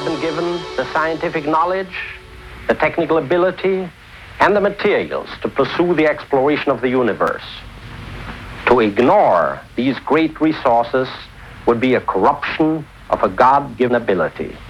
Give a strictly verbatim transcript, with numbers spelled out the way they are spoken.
been given the scientific knowledge, the technical ability, and the materials to pursue the exploration of the universe. To ignore these great resources would be a corruption of a God-given ability.